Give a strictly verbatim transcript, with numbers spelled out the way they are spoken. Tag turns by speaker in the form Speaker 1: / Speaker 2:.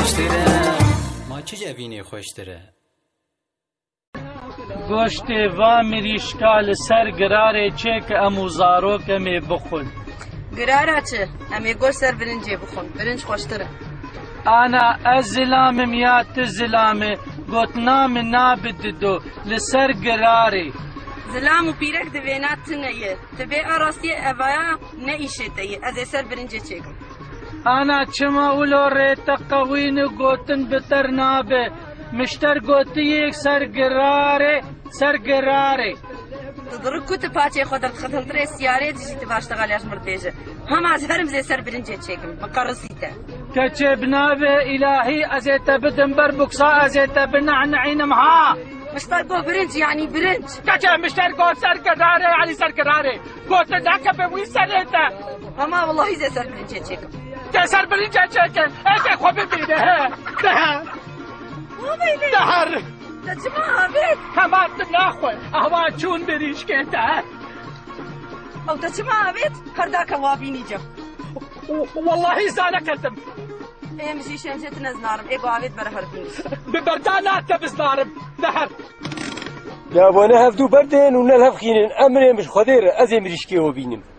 Speaker 1: خوشتره ما چه جوینی خوشتره
Speaker 2: گوشت و مریشکال سر گراره چه که امو زارو کمی بخون
Speaker 3: گراره چه؟ امی گوشت سر برنجه بخون برنج خوشتره
Speaker 2: انا از زلامم یا تزلامه گوتنام نابد دو لسر گراره
Speaker 3: زلام و پیرک دوینات تنیه تبه آراستی اوایا نیشه تیه از سر برنجه چکم
Speaker 2: انا چما اولو ریتا قوین گوتن بتر نابه مشتر گوتی یک سرگراره سرگراره
Speaker 3: تدرک کت پاچه خودت ختم تره سیاره دیجی تباشتغال یاش مرتیجه هم از هرم زی سر برنجه چکم مقارسیته
Speaker 2: کچه بنابه الهی ازیتا بدن بر بکسا ازیتا بنعنعینم ها
Speaker 3: مشتر گو برنج یعنی برنج
Speaker 2: کچه مشتر گو سرگراره یعنی سرگراره گوت دکا به وی سریتا
Speaker 3: اما والله زی سر برنجه چکم
Speaker 2: که سر برنجه چکم ایک خوب بینه ده دهر
Speaker 3: تجمع بيت
Speaker 2: كمان ناخذ اهوا چون بريش كده
Speaker 3: او تجمع بيت هرداك وابيني جا
Speaker 2: والله زانا كذب
Speaker 3: ايه مشي شمشت نزنارم ايه بابيت برهر بينش
Speaker 2: ببردانا تبزنارم دهر
Speaker 4: لا وانا هفدو بردين ونلهف خينين امري مش خدير ازي مريشكي وبينم